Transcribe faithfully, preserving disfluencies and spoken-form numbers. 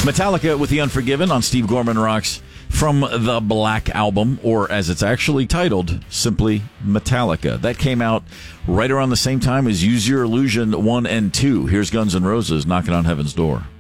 Metallica with The Unforgiven on Steve Gorman Rocks from the Black Album, or as it's actually titled, simply Metallica. That came out right around the same time as Use Your Illusion one and two. Here's Guns N' Roses knocking on heaven's door.